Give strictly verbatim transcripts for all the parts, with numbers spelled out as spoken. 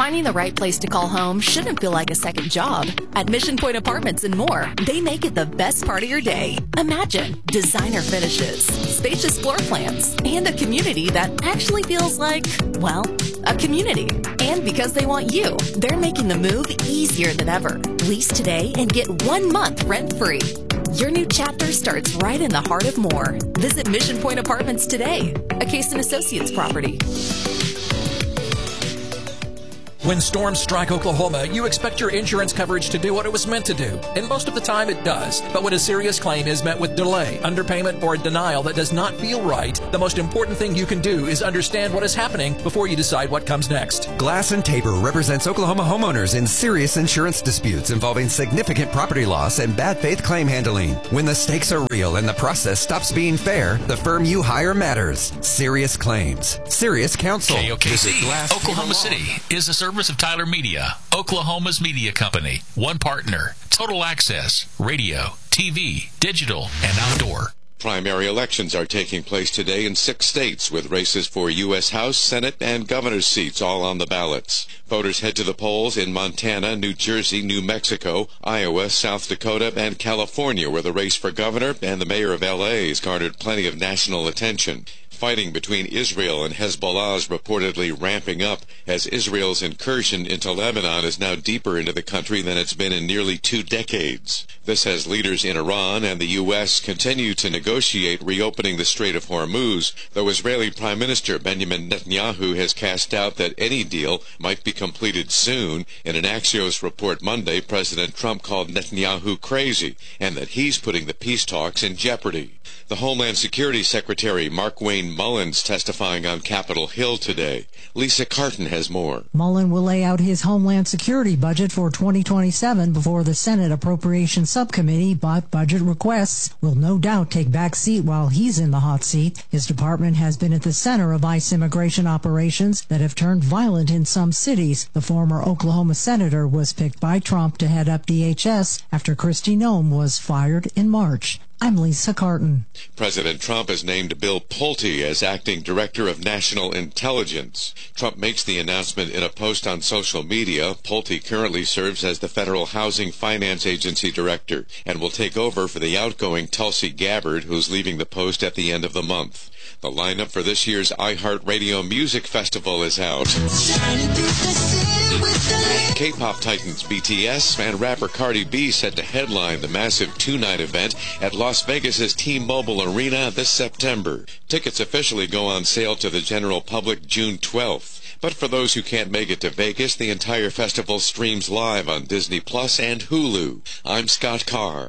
Finding the right place to call home shouldn't feel like a second job. At Mission Point Apartments and more, they make it the best part of your day. Imagine designer finishes, spacious floor plans, and a community that actually feels like, well, a community. And because they want you, they're making the move easier than ever. Lease today and get one month rent-free. Your new chapter starts right in the heart of Moore. Visit Mission Point Apartments today, a Case and Associates property. When storms strike Oklahoma, you expect your insurance coverage to do what it was meant to do, and most of the time it does. But when a serious claim is met with delay, underpayment, or a denial that does not feel right, the most important thing you can do is understand what is happening before you decide what comes next. Glass and Tabor represents Oklahoma homeowners in serious insurance disputes involving significant property loss and bad faith claim handling. When the stakes are real and the process stops being fair, the firm you hire matters. Serious Claims. Serious Counsel. K O K C, Oklahoma City, is a service of Tyler Media, Oklahoma's media company. One partner, total access, radio, T V, digital, and outdoor. Primary elections are taking place today in six states, with races for U S House, Senate, and governor's seats all on the ballots. Voters head to the polls in Montana, New Jersey, New Mexico, Iowa, South Dakota, and California, where the race for governor and the mayor of L A has garnered plenty of national attention. Fighting between Israel and Hezbollah is reportedly ramping up as Israel's incursion into Lebanon is now deeper into the country than it's been in nearly two decades. This as leaders in Iran and the U S continue to negotiate reopening the Strait of Hormuz, though Israeli Prime Minister Benjamin Netanyahu has cast doubt that any deal might be completed soon. In an Axios report Monday, President Trump called Netanyahu crazy and that he's putting the peace talks in jeopardy. The Homeland Security Secretary Mark Wayne Mullins testifying on Capitol Hill today. Lisa Carton has more. Mullen will lay out his Homeland Security budget for twenty twenty-seven before the Senate Appropriations Subcommittee, but budget requests will no doubt take back seat while he's in the hot seat. His department has been at the center of ICE immigration operations that have turned violent in some cities. The former Oklahoma senator was picked by Trump to head up D H S after Kristi Noem was fired in March. I'm Lisa Carton. President Trump has named Bill Pulte as acting director of national intelligence. Trump makes the announcement in a post on social media. Pulte currently serves as the Federal Housing Finance Agency director and will take over for the outgoing Tulsi Gabbard, who's leaving the post at the end of the month. The lineup for this year's iHeartRadio Music Festival is out. K-pop titans B T S and rapper Cardi B set to headline the massive two-night event at Las Vegas's T-Mobile Arena this September. Tickets officially go on sale to the general public June twelfth. But for those who can't make it to Vegas, the entire festival streams live on Disney Plus and Hulu. I'm Scott Carr.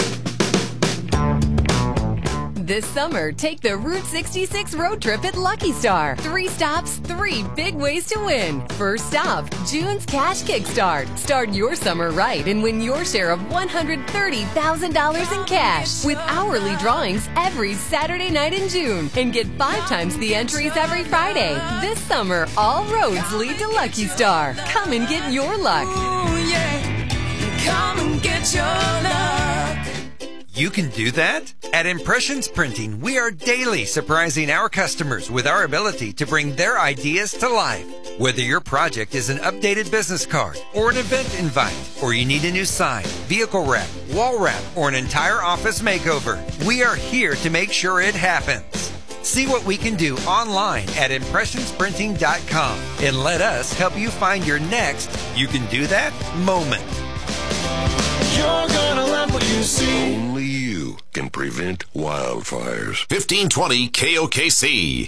This summer, take the Route sixty-six road trip at Lucky Star. Three stops, three big ways to win. First stop, June's Cash Kickstart. Start your summer right and win your share of one hundred thirty thousand dollars in cash with hourly drawings every Saturday night in June. And get five times the entries every Friday. This summer, all roads lead to Lucky Star. Come and get your luck. Ooh, yeah. Come and get your luck. You can do that? At Impressions Printing, we are daily surprising our customers with our ability to bring their ideas to life. Whether your project is an updated business card or an event invite, or you need a new sign, vehicle wrap, wall wrap, or an entire office makeover, we are here to make sure it happens. See what we can do online at impressions printing dot com and let us help you find your next you can do that moment. You're gonna love what you see. Only you can prevent wildfires. fifteen twenty K O K C.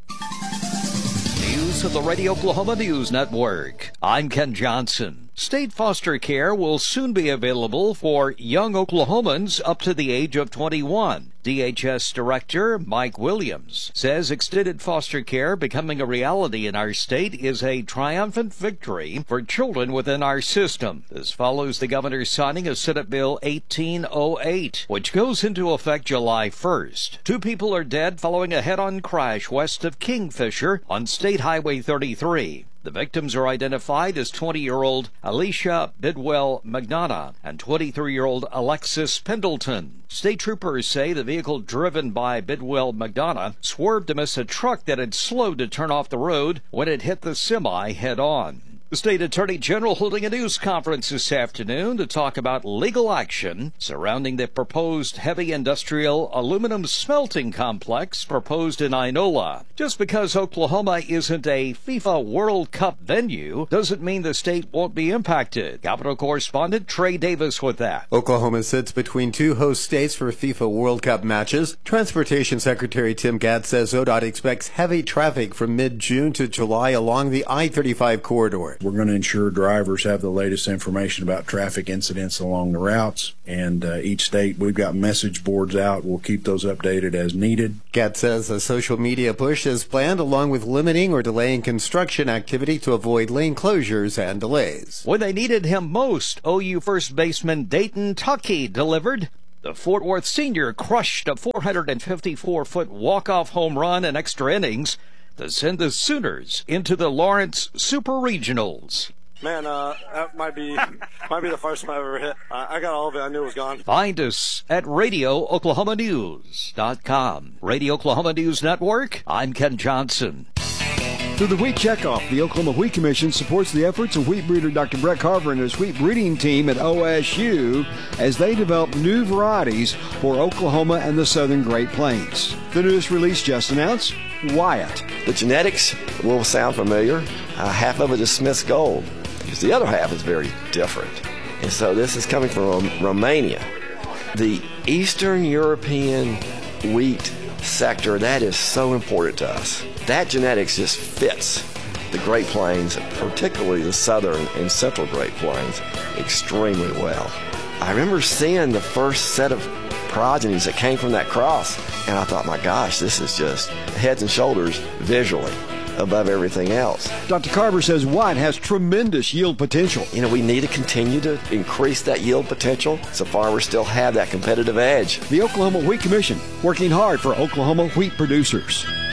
News of the Radio Oklahoma News Network. I'm Ken Johnson. State foster care will soon be available for young Oklahomans up to the age of twenty-one. D H S Director Mike Williams says extended foster care becoming a reality in our state is a triumphant victory for children within our system. This follows the governor signing of Senate Bill eighteen oh eight, which goes into effect July first. Two people are dead following a head-on crash west of Kingfisher on State Highway thirty-three. The victims are identified as twenty-year-old Alicia Bidwell McDonough and twenty-three-year-old Alexis Pendleton. State troopers say the vehicle driven by Bidwell McDonough swerved to miss a truck that had slowed to turn off the road when it hit the semi head-on. The state attorney general holding a news conference this afternoon to talk about legal action surrounding the proposed heavy industrial aluminum smelting complex proposed in Inola. Just because Oklahoma isn't a FIFA World Cup venue doesn't mean the state won't be impacted. Capitol correspondent Trey Davis with that. Oklahoma sits between two host states for FIFA World Cup matches. Transportation Secretary Tim Gatz says O D O T expects heavy traffic from mid-June to July along the I thirty-five corridor. We're going to ensure drivers have the latest information about traffic incidents along the routes, and uh, each state, we've got message boards out. We'll keep those updated as needed. Gatz says a social media push is planned along with limiting or delaying construction activity to avoid lane closures and delays. When they needed him most, O U first baseman Dayton Tuckey delivered. The Fort Worth senior crushed a four hundred fifty-four foot walk-off home run in extra innings to send the Sooners into the Lawrence Super Regionals. Man, uh, that might be might be the first time I've ever hit. I, I got all of it. I knew it was gone. Find us at radio oklahoma news dot com. Radio Oklahoma News Network, I'm Ken Johnson. Through the Wheat Checkoff, the Oklahoma Wheat Commission supports the efforts of wheat breeder Doctor Brett Carver and his wheat breeding team at O S U as they develop new varieties for Oklahoma and the southern Great Plains. The newest release just announced, Wyatt. The genetics will sound familiar. Uh, half of it is Smith's Gold, because the other half is very different. And so this is coming from Romania. The Eastern European wheat sector, that is so important to us. That genetics just fits the Great Plains, particularly the southern and central Great Plains, extremely well. I remember seeing the first set of progenies that came from that cross, and I thought, my gosh, this is just heads and shoulders visually above everything else. Doctor Carver says Wyatt has tremendous yield potential. You know, we need to continue to increase that yield potential so farmers still have that competitive edge. The Oklahoma Wheat Commission, working hard for Oklahoma wheat producers.